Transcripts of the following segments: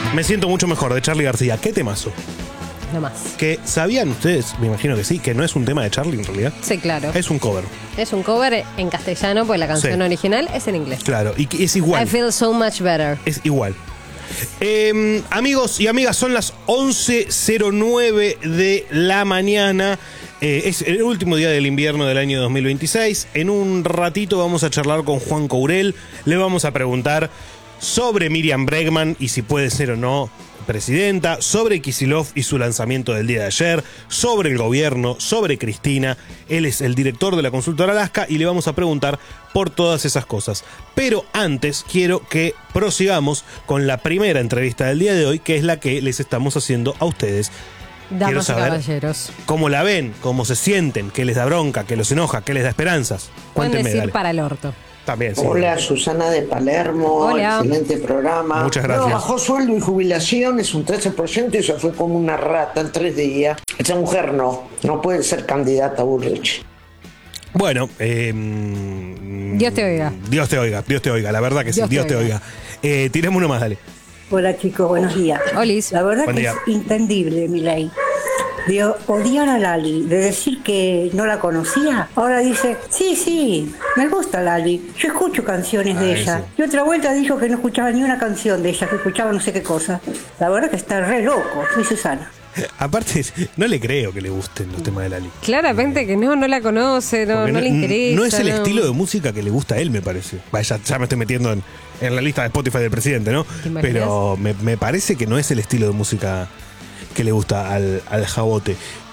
Me siento mucho mejor, de Charly García. ¿Qué temazo? No más. Que sabían ustedes, me imagino que sí, que no es un tema de Charly en realidad. Sí, claro. Es un cover. Es un cover en castellano, porque la canción original es en inglés. Claro, y es igual. I feel so much better. Es igual. Amigos y amigas, son las 11:09 de la mañana. Es el último día del invierno del año 2026. En un ratito vamos a charlar con Juan Courel. Le vamos a preguntar sobre Miriam Bregman y si puede ser o no presidenta, sobre Kicillof y su lanzamiento del día de ayer, sobre el gobierno, sobre Cristina. Él es el director de la consultora Alaska y le vamos a preguntar por todas esas cosas. Pero antes quiero que prosigamos con la primera entrevista del día de hoy, que es la que les estamos haciendo a ustedes. Quiero Damas y saber caballeros. cómo la ven, cómo se sienten, qué les da bronca, qué los enoja, qué les da esperanzas. Pueden Cuéntenme, decir dale. para el orto. También, sí. Hola, Susana de Palermo. Hola. Excelente programa. Muchas gracias. No, bajó sueldo y jubilación, es un 13% y se fue como una rata en 3 días. Esa mujer no puede ser candidata a Bullrich. Bueno, Dios te oiga. Dios te oiga, Dios te oiga, la verdad que sí, Dios te oiga. Tiremos uno más, dale. Hola chicos, buenos días. Olis. La verdad Buen que día. es entendible, Milei. De odiar a Lali, de decir que no la conocía, ahora dice, sí, me gusta Lali, yo escucho canciones de ella. sí. Y otra vuelta dijo que no escuchaba ni una canción de ella, que escuchaba no sé qué cosa. La verdad que está re loco, soy Susana. Aparte, no le creo que le gusten los temas de Lali. Claramente que no la conoce, no Porque le interesa. No es el estilo de música que le gusta a él, me parece. Vaya, ya me estoy metiendo en la lista de Spotify del presidente, ¿no? ¿Te imaginas? Pero me parece que no es el estilo de música que le gusta al jabote.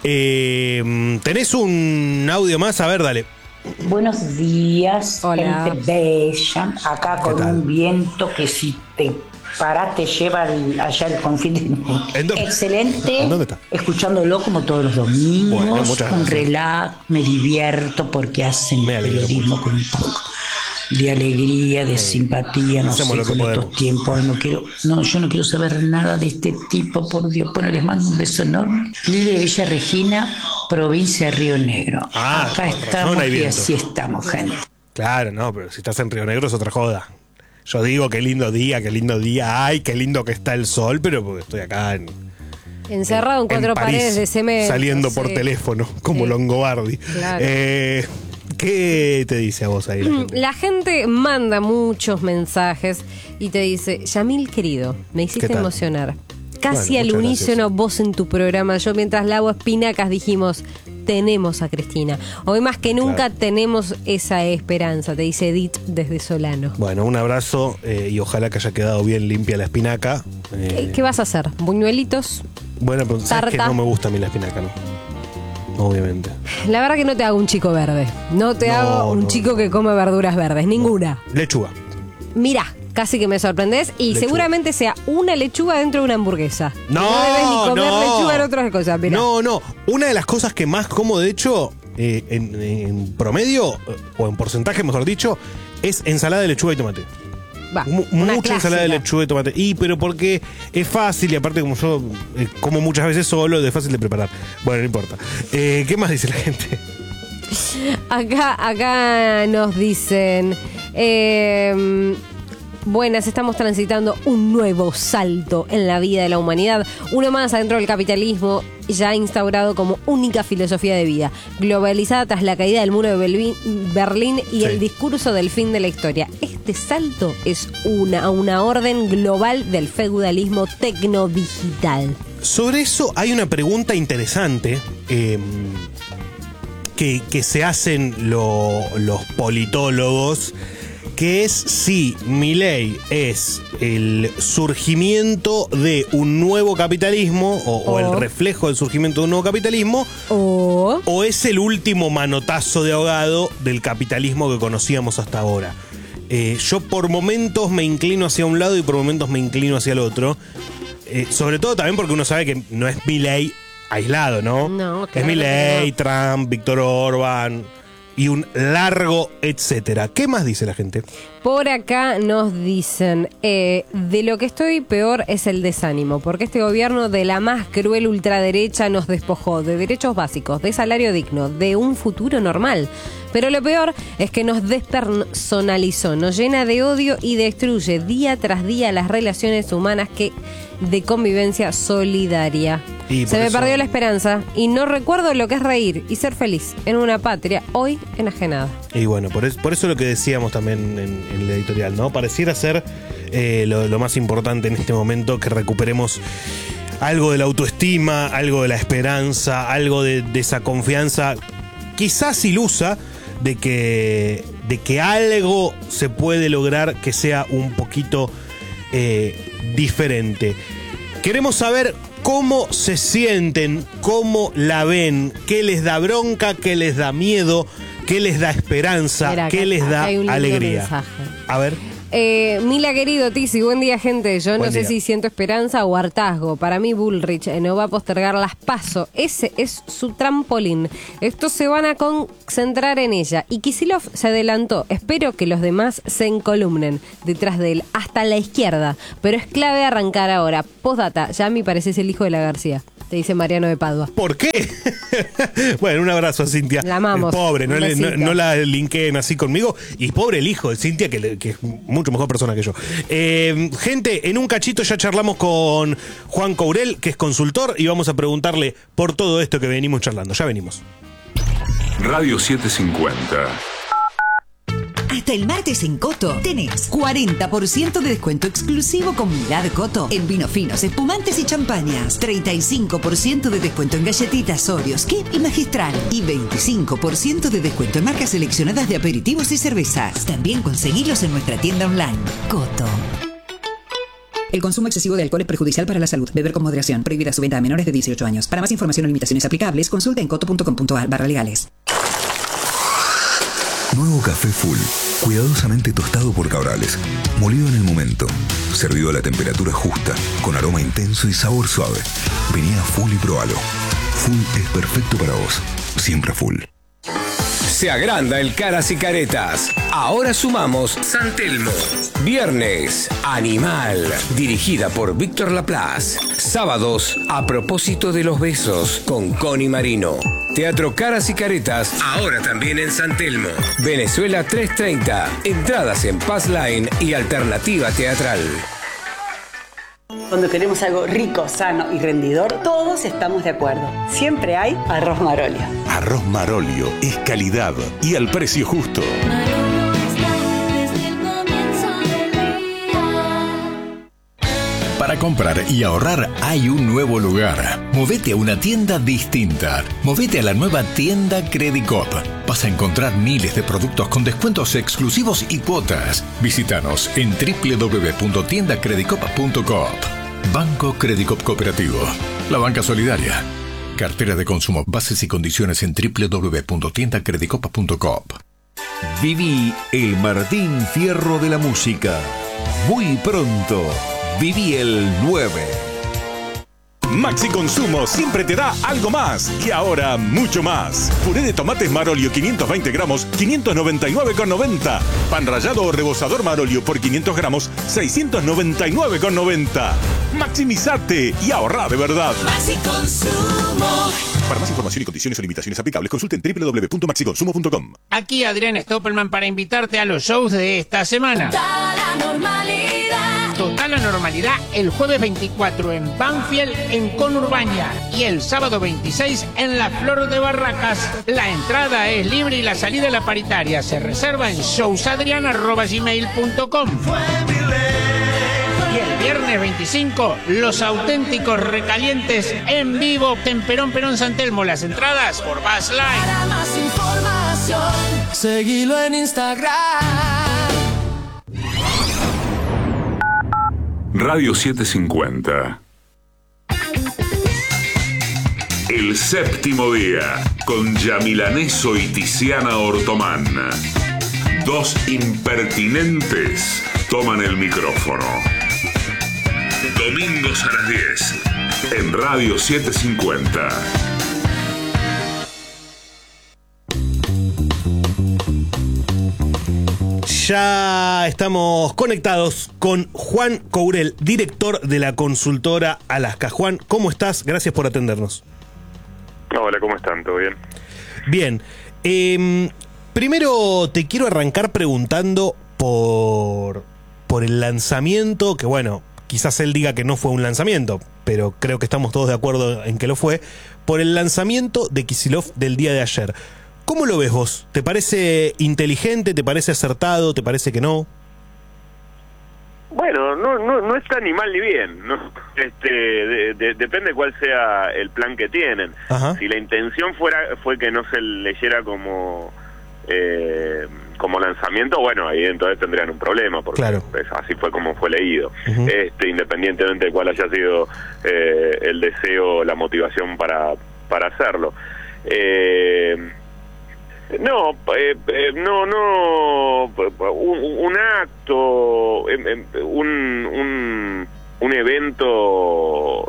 ¿Tenés un audio más? A ver, dale. Buenos días, Hola. gente bella. Acá con tal? un viento que si te parás te lleva allá el confín. ¿En dónde? Excelente. ¿En dónde está? Escuchándolo como todos los domingos, Bueno, muchas con gracias. relax, me divierto porque hacen Me alegro periodismo con un poco de alegría, de simpatía, no sé, Hacemos lo que con podemos. estos tiempos. Yo no quiero saber nada de este tipo, por Dios. Bueno, les mando un beso enorme. Lidia de Villa Regina, provincia de Río Negro. Ah, Acá con razón estamos hay y viento. así estamos, gente. Claro, no, pero si estás en Río Negro es otra joda. Yo digo qué lindo día, ay, qué lindo que está el sol, pero porque estoy acá Encerrado en cuatro París, paredes de cemento. saliendo por sí. teléfono, como Sí. Longobardi. Claro. ¿Qué te dice a vos ahí la gente? La gente manda muchos mensajes y te dice, Yamil querido, me hiciste ¿Qué tal? emocionar. Casi Bueno, al muchas unísono gracias. vos en tu programa, yo mientras lavo espinacas dijimos, tenemos a Cristina. Hoy más que nunca Claro. tenemos esa esperanza, te dice Edith desde Solano. Bueno, un abrazo y ojalá que haya quedado bien limpia la espinaca. ¿Qué vas a hacer? ¿Buñuelitos? Bueno, pero sabes que tarta? no me gusta a mí la espinaca, ¿no? Obviamente. La verdad que no te hago un chico verde. No te No, hago un no, chico no. que come verduras verdes, ninguna. Lechuga. Mirá, casi que me sorprendés y Lechuga. seguramente sea una lechuga dentro de una hamburguesa. No, No debes ni comer no. lechuga en otras cosas, mirá. No. Una de las cosas que más como, de hecho, en promedio, o en porcentaje, mejor dicho, es ensalada de lechuga y tomate. Va, una Mucha ensalada de clásica. lechuga y tomate. Pero porque es fácil y aparte como yo como muchas veces solo, es fácil de preparar. Bueno, no importa. ¿Qué más dice la gente? Acá nos dicen, buenas, estamos transitando un nuevo salto en la vida de la humanidad, uno más adentro del capitalismo ya instaurado como única filosofía de vida, globalizada tras la caída del muro de Berlín y Sí. el discurso del fin de la historia. Este salto es una orden global del feudalismo tecnodigital. Sobre eso hay una pregunta interesante que se hacen los politólogos, que es si Milei es el surgimiento de un nuevo capitalismo o el reflejo del surgimiento de un nuevo capitalismo o es el último manotazo de ahogado del capitalismo que conocíamos hasta ahora. Yo por momentos me inclino hacia un lado y por momentos me inclino hacia el otro. Sobre todo también porque uno sabe que no es Milei aislado, ¿no? No, claro es Milei, que no. Trump, Víctor Orbán, y un largo etcétera. ¿Qué más dice la gente? Por acá nos dicen, de lo que estoy peor es el desánimo, porque este gobierno de la más cruel ultraderecha nos despojó de derechos básicos, de salario digno, de un futuro normal. Pero lo peor es que nos despersonalizó, nos llena de odio y destruye día tras día las relaciones humanas de convivencia solidaria. Se me perdió la esperanza y no recuerdo lo que es reír y ser feliz en una patria hoy enajenada. Y bueno, por eso lo que decíamos también en el editorial, ¿no? Pareciera ser lo más importante en este momento, que recuperemos algo de la autoestima, algo de la esperanza, algo de esa confianza, quizás ilusa, de que algo se puede lograr que sea un poquito diferente. Queremos saber cómo se sienten, cómo la ven, qué les da bronca, qué les da miedo, qué les da esperanza, Mira, qué les da alegría. mensaje. A ver. Mila, querido Tizi, buen día, gente. Yo Buen no sé día. si siento esperanza o hartazgo. Para mí Bullrich no va a postergar las PASO. Ese es su trampolín. Estos se van a concentrar en ella. Y Kicillof se adelantó. Espero que los demás se encolumnen detrás de él, hasta la izquierda. Pero es clave arrancar ahora. Postdata, ya me pareces el hijo de la García. Te dice Mariano de Padua. ¿Por qué? Bueno, un abrazo a Cintia. La amamos. Pobre, Un besito. no la linkeen así conmigo. Y pobre el hijo de Cintia, que es mucho mejor persona que yo. Gente, en un cachito ya charlamos con Juan Courel, que es consultor, y vamos a preguntarle por todo esto que venimos charlando. Ya venimos. Radio 750. Hasta el martes en Coto tenés 40% de descuento exclusivo con Mirad Coto en vinos finos, espumantes y champañas. 35% de descuento en galletitas Oreos, Kip y Magistral. Y 25% de descuento en marcas seleccionadas de aperitivos y cervezas. También conseguilos en nuestra tienda online. Coto. El consumo excesivo de alcohol es perjudicial para la salud. Beber con moderación. Prohibida su venta a menores de 18 años. Para más información o limitaciones aplicables, consulta en coto.com.ar/legales. Nuevo café Full, cuidadosamente tostado por Cabrales, molido en el momento, servido a la temperatura justa, con aroma intenso y sabor suave. Vení a Full y probalo. Full es perfecto para vos, siempre Full. Se agranda el Caras y Caretas. Ahora sumamos San Telmo. Viernes, Animal, dirigida por Víctor Laplace. Sábados, A propósito de los besos, con Connie Marino. Teatro Caras y Caretas, ahora también en San Telmo. Venezuela 330. Entradas en Paz Line y Alternativa Teatral. Cuando queremos algo rico, sano y rendidor, todos estamos de acuerdo. Siempre hay arroz Marolio. Arroz Marolio es calidad y al precio justo. Para comprar y ahorrar hay un nuevo lugar. Movete a una tienda distinta. Movete a la nueva tienda Credicop. Vas a encontrar miles de productos con descuentos exclusivos y cuotas. Visítanos en www.tiendacredicop.coop. Banco Credicop Cooperativo. La banca solidaria. Cartera de consumo. Bases y condiciones en www.tiendacredicop.coop. Viví el Martín Fierro de la música. Muy pronto. Viví el 9. Maxi Consumo siempre te da algo más. Y ahora, mucho más. Puré de tomates Marolio 520 gramos, 599,90. Pan rallado o rebozador Marolio por 500 gramos, 699,90. Maximizate y ahorra de verdad. Maxi Consumo. Para más información y condiciones o limitaciones aplicables, consulten www.maxiconsumo.com. Aquí Adrián Stoppelman para invitarte a los shows de esta semana. Total la normalidad. Total la normalidad el jueves 24 en Banfield, en Conurbania. Y el sábado 26 en La Flor de Barracas. La entrada es libre y la salida la paritaria. Se reserva en showsadrian@gmail.com. Y el viernes 25, Los Auténticos Recalientes en vivo, Temperón Perón San Telmo. Las entradas por Buzz Line. Para más información, seguilo en Instagram. Radio 750. El séptimo día, con Yamilaneso y Tiziana Ortomán. Dos impertinentes toman el micrófono. Domingos a las 10, en Radio 750. ya estamos conectados con Juan Courel, director de la consultora Alaska. Juan, ¿cómo estás? Gracias por atendernos. Hola, ¿cómo están? ¿Todo bien? Bien. Primero te quiero arrancar preguntando por el lanzamiento, que bueno, quizás él diga que no fue un lanzamiento, pero creo que estamos todos de acuerdo en que lo fue, por el lanzamiento de Kicillof del día de ayer. ¿Cómo lo ves vos? ¿Te parece inteligente? ¿Te parece acertado? ¿Te parece que no? Bueno, no está ni mal ni bien, ¿no? Depende cuál sea el plan que tienen. Ajá. Si la intención fue que no se leyera como lanzamiento, bueno, ahí entonces tendrían un problema, porque claro, así fue como fue leído. Independientemente de cuál haya sido el deseo, la motivación para hacerlo. Un acto, un evento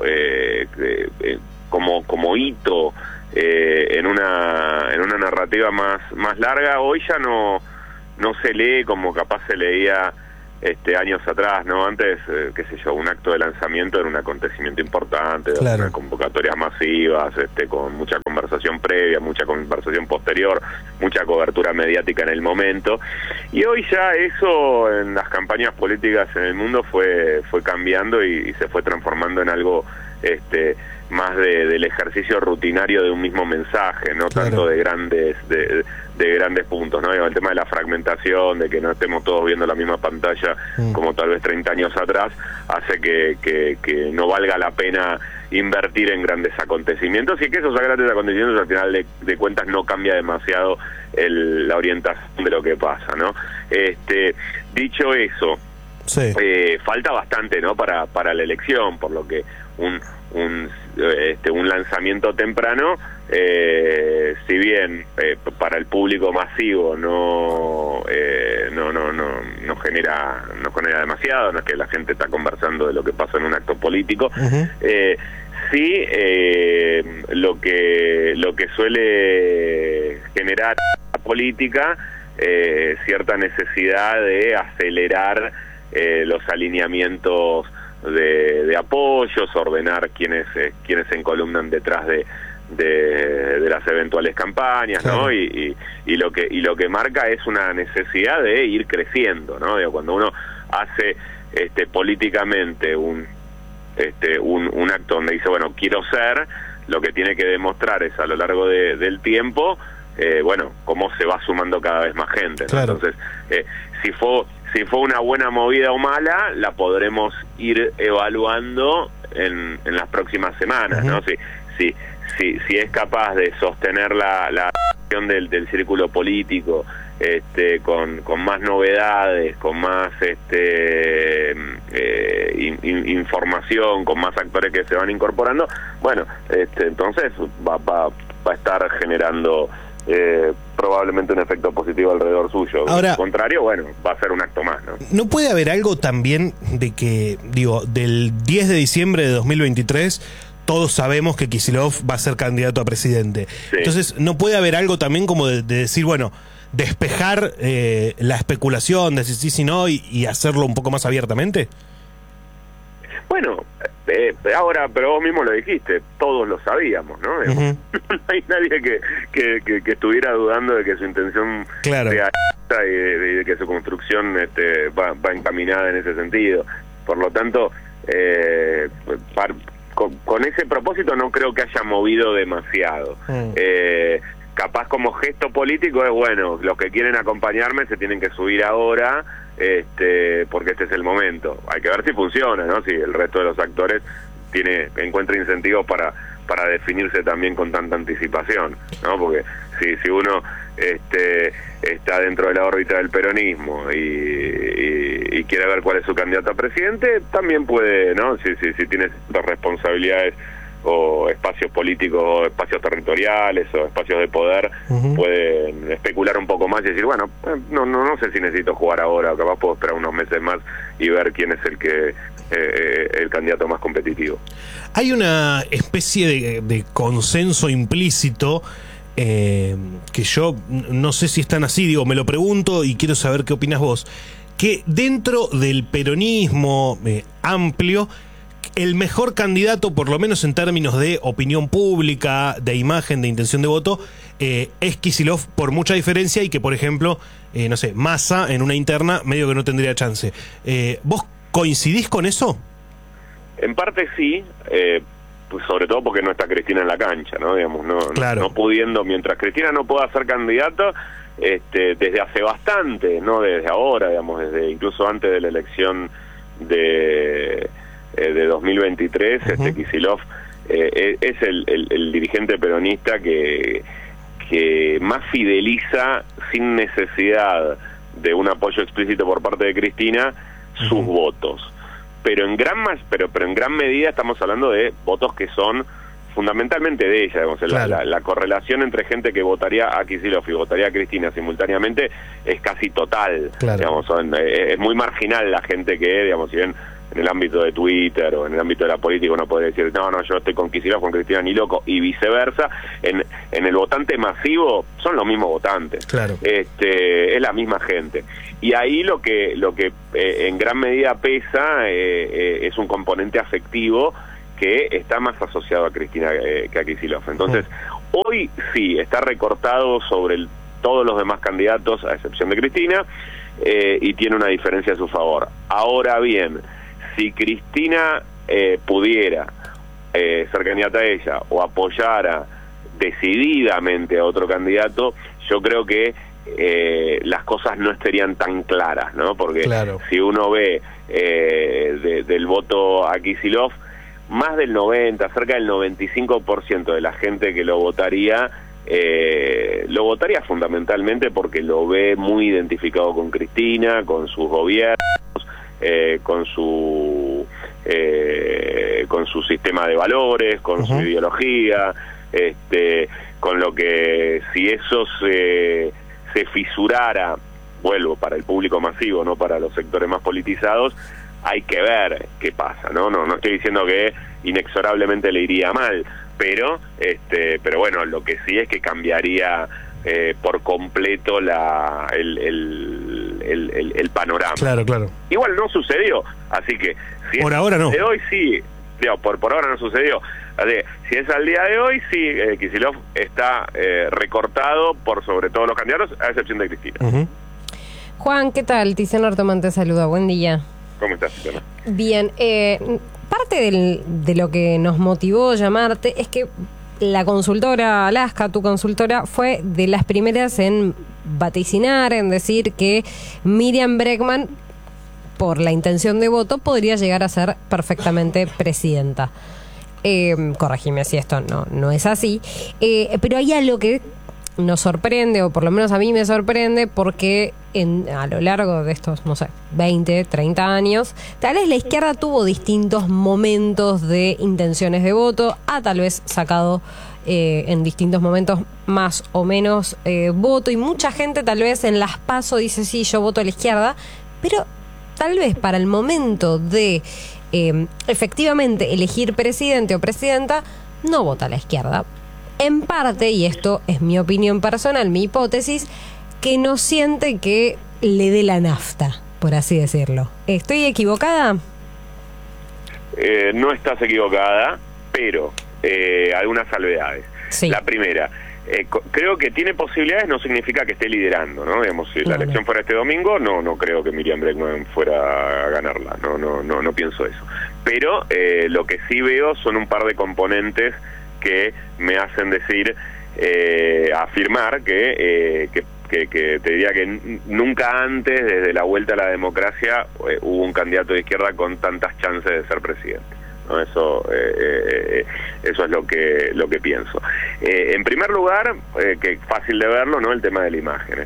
como hito en una narrativa más larga, hoy ya no se lee como capaz se leía años atrás, ¿no? Antes, qué sé yo, un acto de lanzamiento era un acontecimiento importante, claro, una convocatorias masivas, con mucha conversación previa, mucha conversación posterior, mucha cobertura mediática en el momento, y hoy ya eso en las campañas políticas en el mundo fue cambiando y se fue transformando en algo más del ejercicio rutinario de un mismo mensaje, no claro, tanto de grandes puntos, ¿no? El tema de la fragmentación, de que no estemos todos viendo la misma pantalla como tal vez 30 años atrás, hace que no valga la pena invertir en grandes acontecimientos, y que esos grandes acontecimientos al final de cuentas no cambia demasiado la orientación de lo que pasa, ¿no? Dicho eso, sí, falta bastante, ¿no? para la elección, por lo que un lanzamiento temprano, si bien para el público masivo no genera demasiado, no es que la gente está conversando de lo que pasa en un acto político, sí, lo que suele generar la política, cierta necesidad de acelerar los alineamientos de apoyos, ordenar quienes se encolumnan detrás de las eventuales campañas, claro, ¿no? Y lo que marca es una necesidad de ir creciendo, ¿no? Digo, cuando uno hace políticamente un acto donde dice, bueno, quiero ser, lo que tiene que demostrar es a lo largo del tiempo, bueno, cómo se va sumando cada vez más gente, ¿no? Claro. Entonces, si fue una buena movida o mala, la podremos ir evaluando en las próximas semanas, ¿no? Si es capaz de sostener la acción del círculo político, con más novedades, con más información, con más actores que se van incorporando, bueno, entonces va a estar generando probablemente un efecto positivo alrededor suyo. Ahora, al contrario, bueno, va a ser un acto más, ¿no? ¿No puede haber algo también de que, digo, del 10 de diciembre de 2023 todos sabemos que Kicillof va a ser candidato a presidente? Sí. Entonces, ¿no puede haber algo también como de decir, bueno, despejar la especulación, de si sí, no, y hacerlo un poco más abiertamente? Bueno, ahora, pero vos mismo lo dijiste, todos lo sabíamos, ¿no? No hay nadie que estuviera dudando de que su intención, claro, sea esta y de que su construcción va encaminada en ese sentido. Por lo tanto, con ese propósito no creo que haya movido demasiado. Capaz como gesto político es, bueno, los que quieren acompañarme se tienen que subir ahora, porque este es el momento. Hay que ver si funciona, ¿no? Si el resto de los actores encuentra incentivos para definirse también con tanta anticipación, ¿no? Porque si uno está dentro de la órbita del peronismo y quiere ver cuál es su candidato a presidente, también puede, ¿no? Si tiene ciertas responsabilidades o espacios políticos, o espacios territoriales, o espacios de poder, pueden especular un poco más y decir, bueno, no sé si necesito jugar ahora, o capaz puedo esperar unos meses más y ver quién es el candidato más competitivo. Hay una especie de consenso implícito que yo no sé si están así, digo, me lo pregunto y quiero saber qué opinas vos, que dentro del peronismo amplio, el mejor candidato, por lo menos en términos de opinión pública, de imagen, de intención de voto, es Kicillof por mucha diferencia, y que, por ejemplo, no sé, Massa en una interna medio que no tendría chance. ¿Vos coincidís con eso? En parte sí, pues sobre todo porque no está Cristina en la cancha, ¿no? Digamos, no pudiendo, mientras Cristina no pueda ser candidata, desde hace bastante, no desde ahora, digamos, desde incluso antes de la elección de 2023, Kicillof es el dirigente peronista que más fideliza, sin necesidad de un apoyo explícito por parte de Cristina, sus votos. Pero en gran medida estamos hablando de votos que son fundamentalmente de ella, digamos. La correlación entre gente que votaría a Kicillof y votaría a Cristina simultáneamente es casi total. Digamos, es muy marginal la gente que, digamos, si bien en el ámbito de Twitter o en el ámbito de la política uno puede decir, no, yo estoy con Kicillof, con Cristina ni loco, y viceversa. En el votante masivo son los mismos votantes. Es la misma gente. Y ahí lo que en gran medida pesa es un componente afectivo que está más asociado a Cristina que a Kicillof. Entonces, hoy sí, está recortado sobre todos los demás candidatos, a excepción de Cristina, y tiene una diferencia a su favor. Ahora bien, si Cristina pudiera ser candidata a ella o apoyara decididamente a otro candidato, yo creo que las cosas no estarían tan claras, ¿no? Porque si uno ve del voto a Kicillof, más del 90, cerca del 95% de la gente que lo votaría fundamentalmente porque lo ve muy identificado con Cristina, con sus gobiernos, con su sistema de valores, con su ideología, con lo que si eso se fisurara, vuelvo, para el público masivo, no para los sectores más politizados, hay que ver qué pasa, no estoy diciendo que inexorablemente le iría mal, pero bueno, lo que sí es que cambiaría por completo el panorama. Claro. Igual no sucedió, así que si por ahora no. De hoy sí, por ahora no sucedió. Si es al día de hoy, sí, Kicillof está recortado por sobre todos los candidatos, a excepción de Cristina. Juan, ¿qué tal? Tiziano Artomán te saluda, buen día. ¿Cómo estás, Tiziano? Bien, parte de lo que nos motivó llamarte es que la consultora Alaska, tu consultora, fue de las primeras en vaticinar, en decir que Miriam Bregman, por la intención de voto, podría llegar a ser perfectamente presidenta. Corregime si esto no es así, pero hay algo que nos sorprende, o por lo menos a mí me sorprende, porque a lo largo de estos, 20, 30 años, tal vez la izquierda tuvo distintos momentos de intenciones de voto, ha tal vez sacado en distintos momentos más o menos voto, y mucha gente tal vez en las PASO dice, sí, yo voto a la izquierda, pero tal vez para el momento de efectivamente elegir presidente o presidenta, no vota a la izquierda. En parte, y esto es mi opinión personal, mi hipótesis, que no siente que le dé la nafta, por así decirlo. ¿Estoy equivocada? No estás equivocada, pero algunas salvedades. Sí. La primera, creo que tiene posibilidades, no significa que esté liderando, ¿no? Digamos, si la elección fuera este domingo, no creo que Miriam Bregman fuera a ganarla, no pienso eso. Pero lo que sí veo son un par de componentes que me hacen afirmar que te diría que nunca antes, desde la vuelta a la democracia, hubo un candidato de izquierda con tantas chances de ser presidente, ¿no? Eso es lo que pienso. En primer lugar, que es fácil de verlo, ¿no? El tema de la imagen.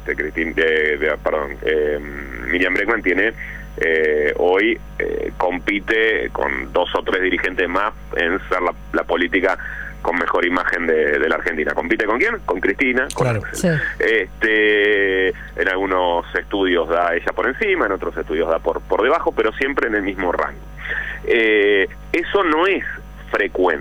Miriam Bregman tiene hoy compite con 2 o 3 dirigentes más en ser la política con mejor imagen de la Argentina. ¿Compite con quién? Con Cristina. Claro. Sí. En algunos estudios da ella por encima, en otros estudios da por debajo, pero siempre en el mismo rango. Eso no es frecuente.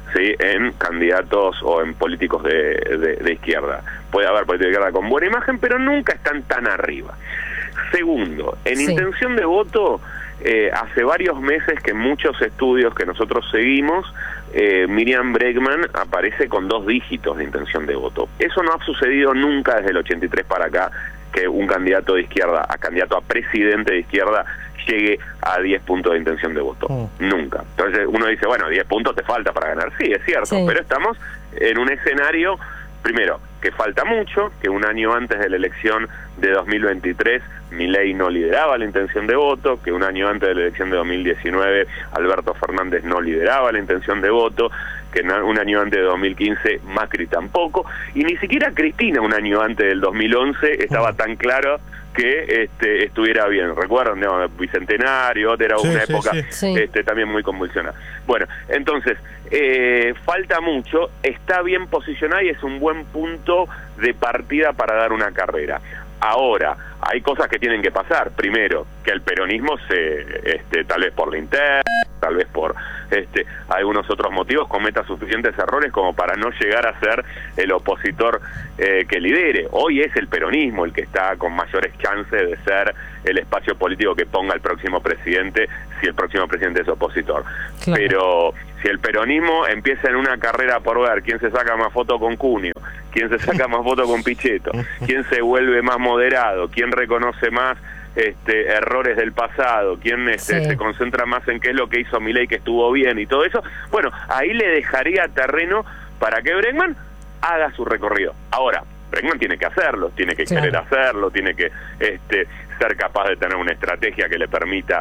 ¿sí? En candidatos o en políticos de izquierda. Puede haber políticos de izquierda con buena imagen, pero nunca están tan arriba. Segundo, en intención de voto, hace varios meses que en muchos estudios que nosotros seguimos, Miriam Bregman aparece con 2 dígitos de intención de voto. Eso no ha sucedido nunca desde el 83 para acá, que un candidato de izquierda, candidato a presidente de izquierda, llegue a 10 puntos de intención de voto. Nunca. Entonces uno dice, bueno, 10 puntos te falta para ganar. Sí, es cierto, pero estamos en un escenario, primero, que falta mucho, que un año antes de la elección de 2023 Milei no lideraba la intención de voto, que un año antes de la elección de 2019 Alberto Fernández no lideraba la intención de voto, que un año antes de 2015 Macri tampoco, y ni siquiera Cristina un año antes del 2011 estaba tan claro que estuviera bien. ¿Recuerdan? No, Bicentenario, era una época también muy convulsionada. Bueno, entonces, falta mucho, está bien posicionada y es un buen punto de partida para dar una carrera. Ahora, hay cosas que tienen que pasar. Primero, que el peronismo tal vez por la interna, tal vez por algunos otros motivos, cometa suficientes errores como para no llegar a ser el opositor que lidere. Hoy es el peronismo el que está con mayores chances de ser el espacio político que ponga el próximo presidente, si el próximo presidente es opositor. Claro. Pero si el peronismo empieza en una carrera por ver quién se saca más foto con Cunio, quién se saca más foto con Pichetto, quién se vuelve más moderado, quién reconoce más errores del pasado, quién se concentra más en qué es lo que hizo Milei que estuvo bien y todo eso, bueno, ahí le dejaría terreno para que Bregman haga su recorrido. Ahora, Bregman tiene que hacerlo, tiene que querer hacerlo, tiene que ser capaz de tener una estrategia que le permita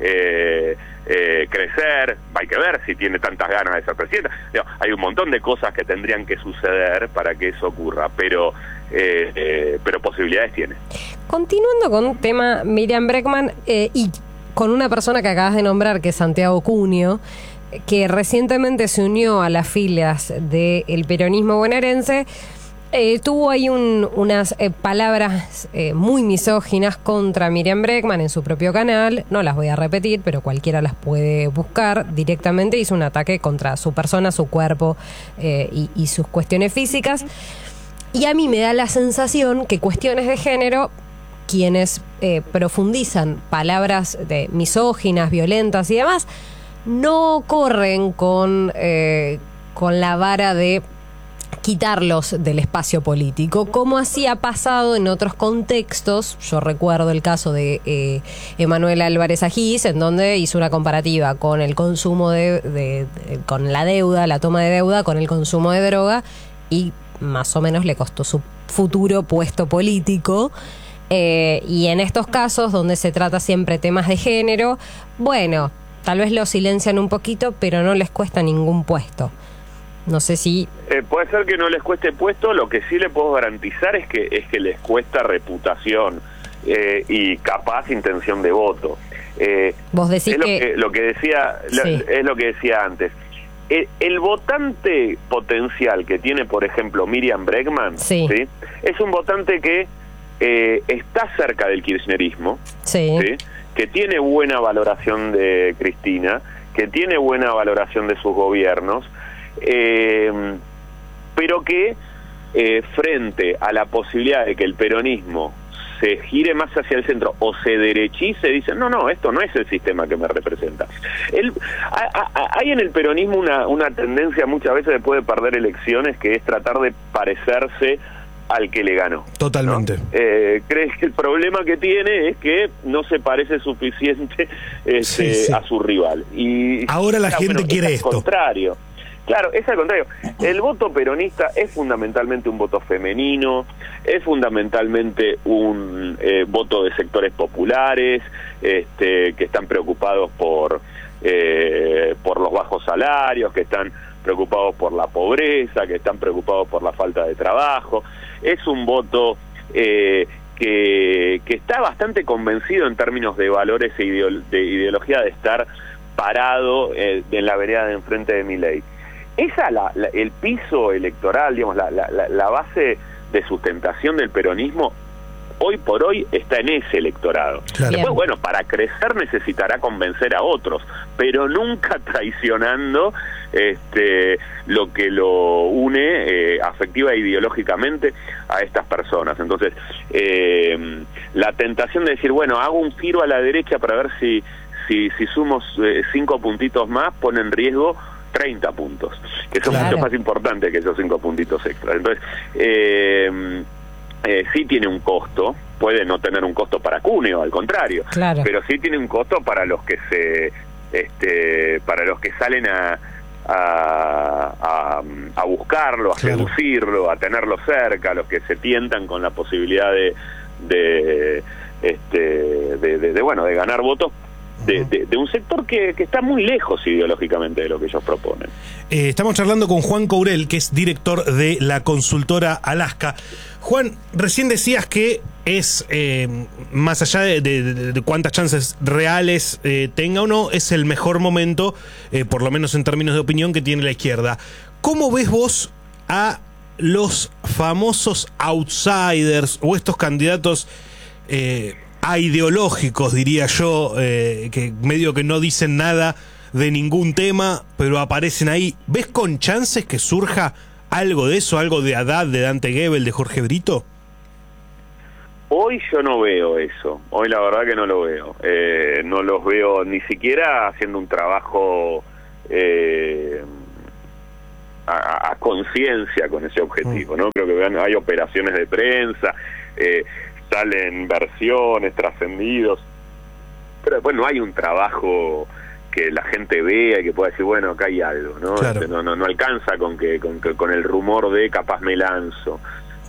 crecer. Hay que ver si tiene tantas ganas de ser presidenta. Hay un montón de cosas que tendrían que suceder para que eso ocurra, pero posibilidades tiene. Continuando con un tema Miriam Bregman y con una persona que acabas de nombrar, que es Santiago Cunio, que recientemente se unió a las filas del peronismo bonaerense, tuvo ahí unas palabras muy misóginas contra Miriam Bregman en su propio canal. No las voy a repetir, pero cualquiera las puede buscar. Directamente hizo un ataque contra su persona, su cuerpo y sus cuestiones físicas. Y a mí me da la sensación que cuestiones de género, quienes profundizan palabras misóginas, violentas y demás, no corren con la vara de quitarlos del espacio político, como así ha pasado en otros contextos. Yo recuerdo el caso de Emanuel Álvarez Agis, en donde hizo una comparativa con el consumo con la deuda, la toma de deuda, con el consumo de droga, y más o menos le costó su futuro puesto político. Y en estos casos, donde se trata siempre temas de género, bueno, tal vez lo silencian un poquito, pero no les cuesta ningún puesto. No sé si... puede ser que no les cueste puesto, lo que sí le puedo garantizar es que les cuesta reputación y capaz intención de voto. Vos decís lo que decía es lo que decía antes. El votante potencial que tiene, por ejemplo, Miriam Bregman, ¿sí? Es un votante que está cerca del kirchnerismo, ¿sí? Que tiene buena valoración de Cristina, que tiene buena valoración de sus gobiernos, pero que frente a la posibilidad de que el peronismo se gire más hacia el centro o se derechice, dicen, no, esto no es el sistema que me representa. Hay en el peronismo una tendencia muchas veces después de perder elecciones, que es tratar de parecerse al que le ganó. Totalmente. ¿No? ¿Crees que el problema que tiene es que no se parece suficiente a su rival? Y ahora la gente quiere esto. Al contrario. Claro, es al contrario. El voto peronista es fundamentalmente un voto femenino, es fundamentalmente un voto de sectores populares, que están preocupados por los bajos salarios, que están preocupados por la pobreza, que están preocupados por la falta de trabajo. Es un voto que está bastante convencido en términos de valores e de ideología de estar parado en la vereda de enfrente de Milei. Esa el piso electoral, digamos, la base de sustentación del peronismo hoy por hoy está en ese electorado. Claro. Después, bueno, para crecer necesitará convencer a otros, pero nunca traicionando lo que lo une afectiva e ideológicamente a estas personas. Entonces, la tentación de decir, bueno, hago un giro a la derecha para ver si sumo 5 puntitos más, pone en riesgo 30 puntos, que son mucho más importantes que esos 5 puntitos extras. Entonces, sí tiene un costo, puede no tener un costo para Cúneo, al contrario, pero sí tiene un costo para los que salen a buscarlo, a seducirlo, a tenerlo cerca, a los que se tientan con la posibilidad de ganar votos de un sector que está muy lejos ideológicamente de lo que ellos proponen. Estamos charlando con Juan Courel, que es director de la consultora Alaska. Juan, recién decías que es, más allá de cuántas chances reales tenga o no, es el mejor momento, por lo menos en términos de opinión, que tiene la izquierda. ¿Cómo ves vos a los famosos outsiders o estos candidatos ideológicos, diría yo, que medio que no dicen nada de ningún tema, pero aparecen ahí? ¿Ves con chances que surja algo de eso, algo de Haddad, de Dante Gebel, de Jorge Brito? Hoy yo no veo eso, hoy la verdad que no lo veo, no los veo ni siquiera haciendo un trabajo a conciencia con ese objetivo, ¿no? Creo que hay operaciones de prensa, salen versiones, trascendidos, pero después no hay un trabajo que la gente vea y que pueda decir, bueno, acá hay algo, ¿no? No alcanza con el rumor de capaz me lanzo.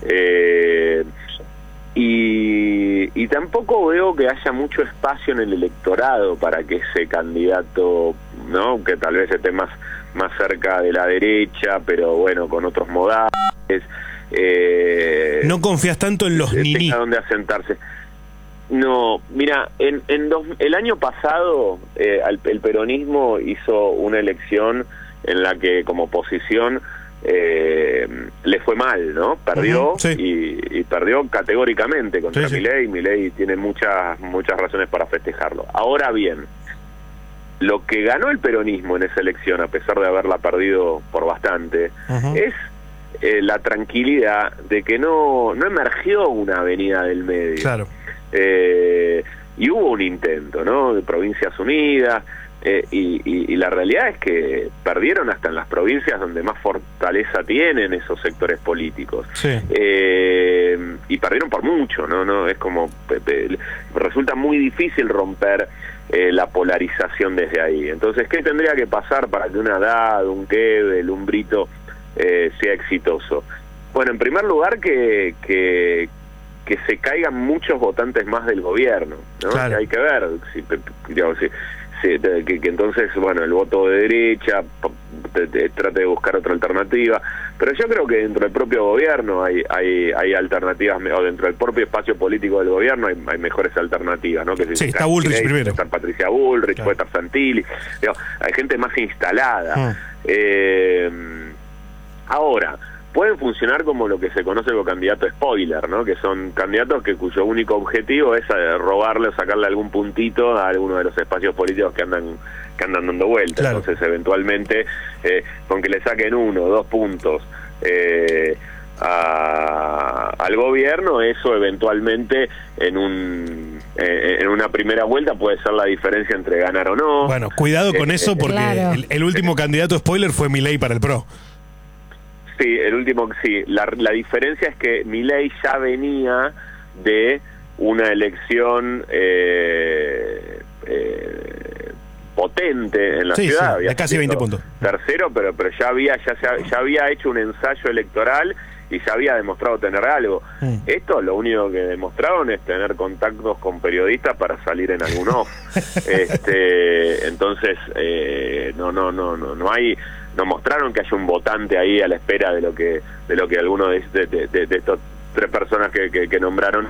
Y tampoco veo que haya mucho espacio en el electorado para que ese candidato, ¿no?, que tal vez esté más cerca de la derecha, pero bueno, con otros modales, no confías tanto en los niní. ¿A dónde asentarse? No, mira, el año pasado el peronismo hizo una elección en la que como oposición le fue mal, ¿no? Perdió, y perdió categóricamente contra Milei. Milei tiene muchas razones para festejarlo. Ahora bien, lo que ganó el peronismo en esa elección, a pesar de haberla perdido por bastante, es la tranquilidad de que no emergió una avenida del medio. Y hubo un intento, ¿no?, de Provincias Unidas, y la realidad es que perdieron hasta en las provincias donde más fortaleza tienen esos sectores políticos. Y perdieron por mucho, ¿no? Es como resulta muy difícil romper la polarización desde ahí. Entonces, ¿qué tendría que pasar para que un Haddad, un Gebel, un Brito sea exitoso? Bueno, en primer lugar que se caigan muchos votantes más del gobierno, ¿no? Hay que ver que entonces, bueno, el voto de derecha trate de buscar otra alternativa, pero yo creo que dentro del propio gobierno hay alternativas, o dentro del propio espacio político del gobierno hay mejores alternativas, ¿no? Que está Bullrich primero. Puede estar Patricia Bullrich, puede estar Santilli, hay gente más instalada. Ahora, pueden funcionar como lo que se conoce como candidato spoiler, ¿no? Que son candidatos cuyo único objetivo es robarle o sacarle algún puntito a alguno de los espacios políticos que andan dando vueltas. Entonces, eventualmente, con que le saquen 1 o 2 puntos al gobierno, eso eventualmente en una primera vuelta puede ser la diferencia entre ganar o no. Bueno, cuidado con eso, porque el último candidato spoiler fue Milei para el PRO. Sí, el último, sí. La diferencia es que Milei ya venía de una elección potente en la ciudad. De casi 20 puntos. Tercero, pero ya había hecho un ensayo electoral y ya había demostrado tener algo. Esto lo único que demostraron es tener contactos con periodistas para salir en algún off. Entonces, no hay... No mostraron que haya un votante ahí a la espera de lo que alguno de estos 3 personas que nombraron.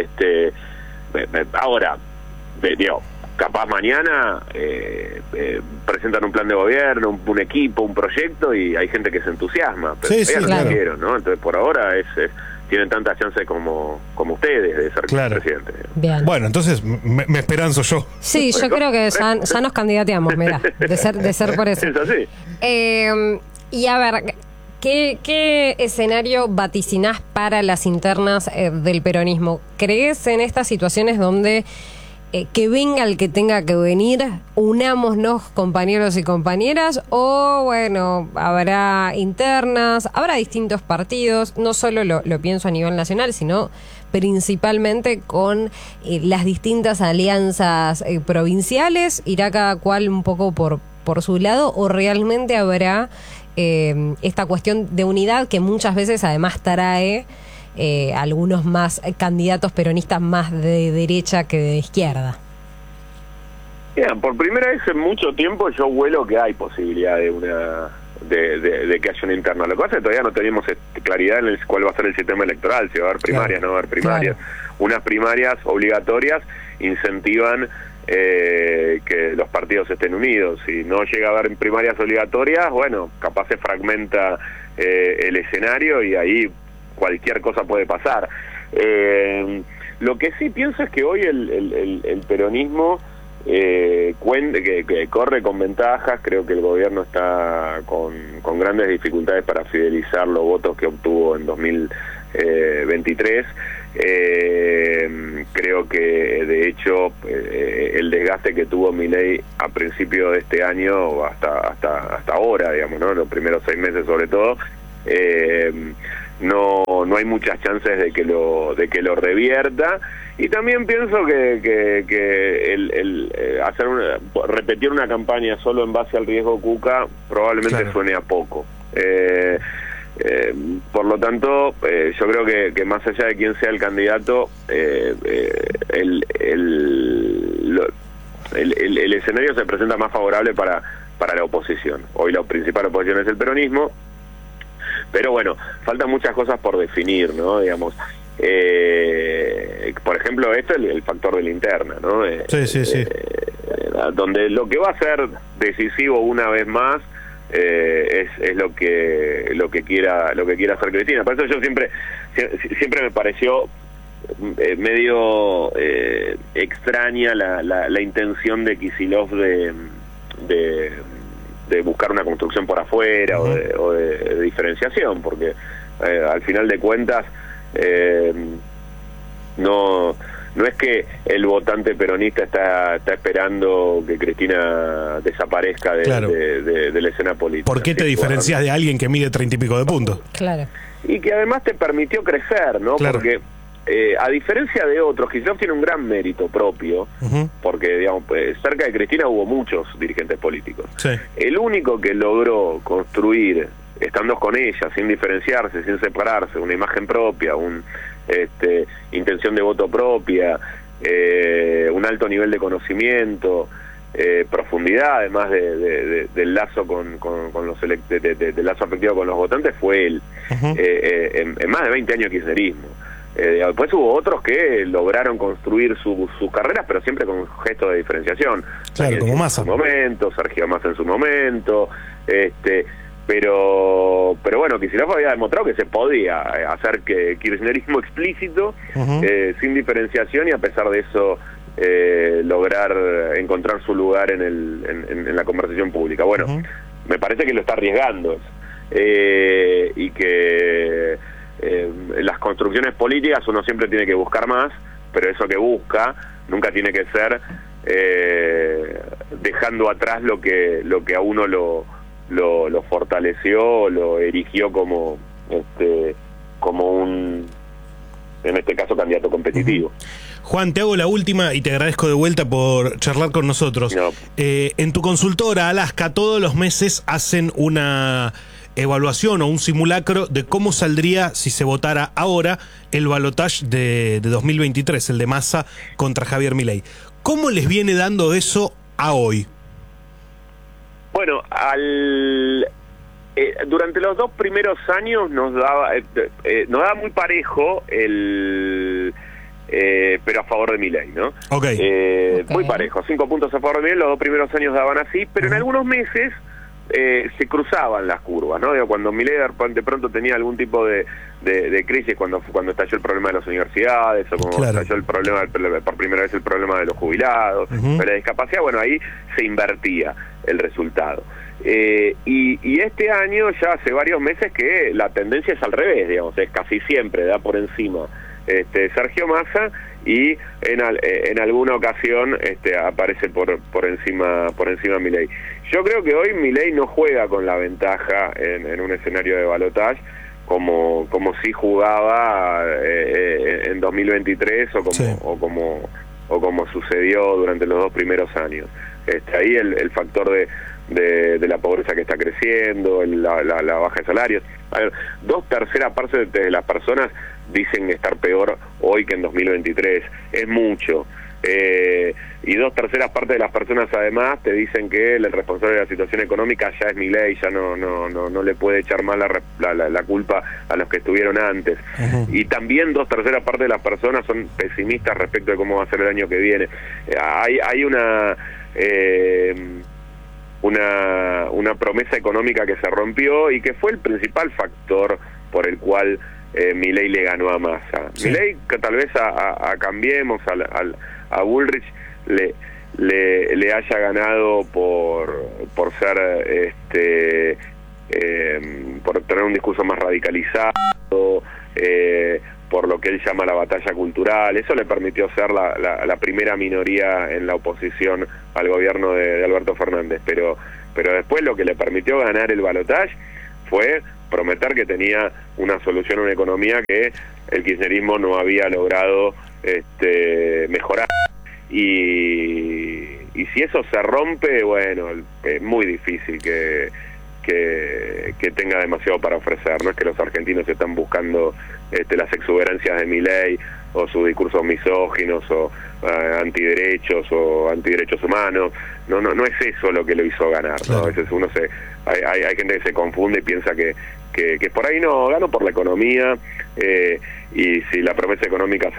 Ahora, capaz mañana presentan un plan de gobierno, un equipo, un proyecto, y hay gente que se entusiasma, pero claro, ¿no? Entonces, por ahora tienen tantas chances como ustedes de ser presidente. Bien. Bueno, entonces me esperanzo yo. Sí, yo creo que ya nos candidateamos, mira, de ser por eso. Es así. Y a ver, ¿qué escenario vaticinás para las internas del peronismo? ¿Crees en estas situaciones donde que venga el que tenga que venir, unámonos compañeros y compañeras, o bueno, habrá internas, habrá distintos partidos? No solo lo pienso a nivel nacional, sino principalmente con las distintas alianzas provinciales, irá cada cual un poco por su lado, o realmente habrá esta cuestión de unidad que muchas veces además trae algunos más candidatos peronistas más de derecha que de izquierda. Mira, por primera vez en mucho tiempo yo huelo que hay posibilidad de que haya una interna. Lo que pasa es que todavía no tenemos claridad en cuál va a ser el sistema electoral, si va a haber primarias, no va a haber primarias. Claro. Unas primarias obligatorias incentivan que los partidos estén unidos. Si no llega a haber primarias obligatorias, bueno, capaz se fragmenta el escenario y ahí cualquier cosa puede pasar. Lo que sí pienso es que hoy el peronismo que corre con ventajas. Creo que el gobierno está con grandes dificultades para fidelizar los votos que obtuvo en 2023. Creo que de hecho el desgaste que tuvo Milei a principio de este año hasta ahora, digamos, ¿no? Los primeros 6 meses sobre todo, no hay muchas chances de que lo revierta. Y también pienso que repetir una campaña solo en base al riesgo Cuca probablemente suene a poco. Por lo tanto, yo creo que más allá de quién sea el candidato, el escenario se presenta más favorable para la oposición. Hoy la principal oposición es el peronismo, pero bueno, faltan muchas cosas por definir, ¿no? Digamos, por ejemplo, esto es el factor de la interna, ¿no? Sí. Donde lo que va a ser decisivo una vez más es lo que quiera hacer Cristina. Por eso yo siempre me pareció medio extraña la intención de Kicillof de buscar una construcción por afuera o de diferenciación, porque al final de cuentas no es que el votante peronista está esperando que Cristina desaparezca de la escena política. ¿Por qué te diferencias de alguien que mide 30 y pico de puntos? Claro. Y que además te permitió crecer, ¿no? Claro. Porque a diferencia de otros, Kicillof tiene un gran mérito propio, porque digamos, cerca de Cristina hubo muchos dirigentes políticos. Sí. El único que logró construir, estando con ella, sin diferenciarse, sin separarse, una imagen propia, intención de voto propia, un alto nivel de conocimiento, profundidad, además del lazo del lazo afectivo con los votantes, fue él. En más de 20 años de kirchnerismo. Después hubo otros que lograron construir sus carreras, pero siempre con un gesto de diferenciación. Claro, como Massa. En su momento, Sergio Massa en su momento, pero bueno, Kicillof había demostrado que se podía hacer kirchnerismo explícito, sin diferenciación, y a pesar de eso lograr encontrar su lugar en la conversación pública. Bueno, me parece que lo está arriesgando, y que en las construcciones políticas uno siempre tiene que buscar más, pero eso que busca nunca tiene que ser dejando atrás lo que a uno lo fortaleció, lo erigió como un, en este caso, candidato competitivo. Juan, te hago la última y te agradezco de vuelta por charlar con nosotros. No. En tu consultora, Alaska, todos los meses hacen una evaluación o un simulacro de cómo saldría si se votara ahora el balotaje de 2023, el de Massa contra Javier Milei. ¿Cómo les viene dando eso a hoy? Bueno, durante los 2 primeros años nos daba muy parejo pero a favor de Milei, ¿no? Okay. Muy parejo, 5 puntos a favor de Milei, los 2 primeros años daban así, pero en algunos meses se cruzaban las curvas, ¿no? Digo, cuando Milei de pronto tenía algún tipo de crisis, cuando estalló el problema de las universidades, o cuando estalló el problema, por primera vez el problema de los jubilados, de la discapacidad, bueno, ahí se invertía el resultado. Y este año ya hace varios meses que la tendencia es al revés, digamos, es casi siempre da por encima Sergio Massa, y en alguna ocasión aparece por encima Milei. Yo creo que hoy Milei no juega con la ventaja en un escenario de balotaje como sí jugaba en 2023 o como sucedió durante los 2 primeros años. Ahí el factor de la pobreza que está creciendo, la baja de salarios. A ver, 2/3 partes de las personas dicen estar peor hoy que en 2023. Es mucho. Y 2/3 partes de las personas además te dicen que el responsable de la situación económica ya es Milei, ya no le puede echar más la culpa a los que estuvieron antes. Y también 2/3 partes de las personas son pesimistas respecto de cómo va a ser el año que viene. Hay una promesa económica que se rompió y que fue el principal factor por el cual Milei le ganó a Massa. Sí. Milei, que tal vez a Cambiemos, a Bullrich le haya ganado por ser por tener un discurso más radicalizado, por lo que él llama la batalla cultural. Eso le permitió ser la primera minoría en la oposición al gobierno de Alberto Fernández, pero después lo que le permitió ganar el balotaje fue prometer que tenía una solución a una economía que el kirchnerismo no había logrado mejorar. Y si eso se rompe, bueno, es muy difícil que tenga demasiado para ofrecer. No es que los argentinos están buscando las exuberancias de Milei o sus discursos misóginos o antiderechos humanos. No es eso lo que lo hizo ganar, ¿no? A veces hay gente que se confunde y piensa que por ahí no, gano por la economía, y si la promesa económica